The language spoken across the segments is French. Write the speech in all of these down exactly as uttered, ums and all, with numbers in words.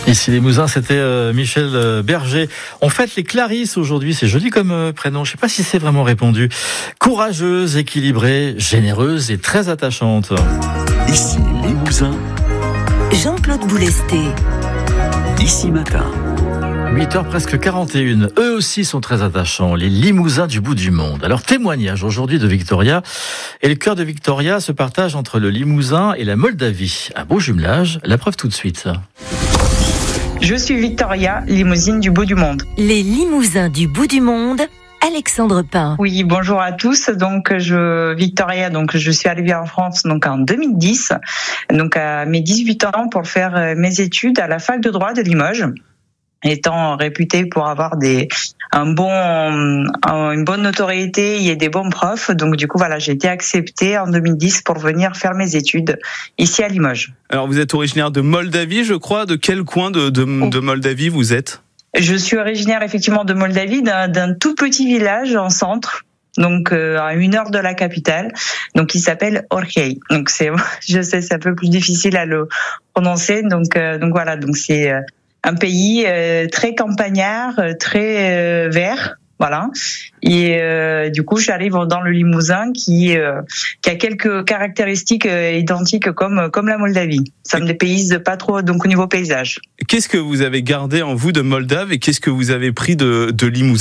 Ici Limousin, c'était euh, Michel Berger. On fête les Clarisse aujourd'hui, c'est joli comme euh, prénom. Je ne sais pas si c'est vraiment répondu. Courageuse, équilibrée, généreuse et très attachante. Ici Limousin, Jean-Claude Boulesté. Ici Matin. huit heures presque quarante et une. Eux aussi sont très attachants, les Limousins du bout du monde. Alors, témoignage aujourd'hui de Victoria. Et le cœur de Victoria se partage entre le Limousin et la Moldavie. Un beau jumelage, la preuve tout de suite. Je suis Victoria, limousine du bout du monde. Les Limousins du bout du monde, Alexandre Pin. Oui, bonjour à tous. Donc, je, Victoria, donc, je suis arrivée en France, donc, en deux mille dix. Donc, à mes dix-huit ans pour faire mes études à la fac de droit de Limoges. Étant réputée pour avoir des un bon une bonne notoriété et des bons profs, donc du coup voilà, j'ai été acceptée en deux mille dix pour venir faire mes études ici à Limoges. Alors vous êtes originaire de Moldavie, je crois. De quel coin de de, oh. de Moldavie vous êtes ? Je suis originaire effectivement de Moldavie, d'un, d'un tout petit village en centre. Donc euh, à une heure de la capitale, donc il s'appelle Orhei. Donc c'est, je sais, c'est un peu plus difficile à le prononcer. Donc euh, donc voilà, donc c'est euh, un pays euh, très campagnard, euh, très euh, vert, voilà. Et euh, du coup, j'arrive dans le Limousin qui euh, qui a quelques caractéristiques euh, identiques comme comme la Moldavie. Ça me dépayse pas trop, donc au niveau paysage. Qu'est-ce que vous avez gardé en vous de Moldave et qu'est-ce que vous avez pris de de Limousin ?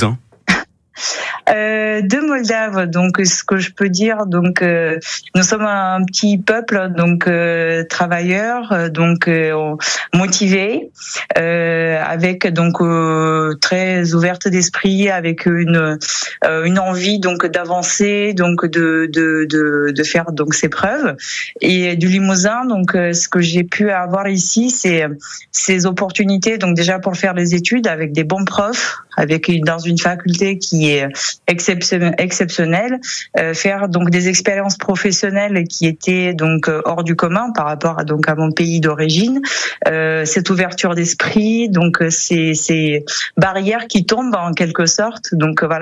Euh, de Moldave, donc ce que je peux dire, donc euh, nous sommes un petit peuple, donc euh, travailleur, euh, donc euh, motivé, euh, avec donc euh, très ouverte d'esprit, avec une euh, une envie donc d'avancer, donc de de de de faire donc ses preuves. Et du Limousin, donc euh, ce que j'ai pu avoir ici, c'est ces opportunités, donc déjà pour faire les études avec des bons profs, avec une, dans une faculté qui est exceptionnelle, euh, faire donc des expériences professionnelles qui étaient donc hors du commun par rapport à donc à mon pays d'origine, euh, cette ouverture d'esprit, donc ces ces barrières qui tombent en quelque sorte, donc voilà.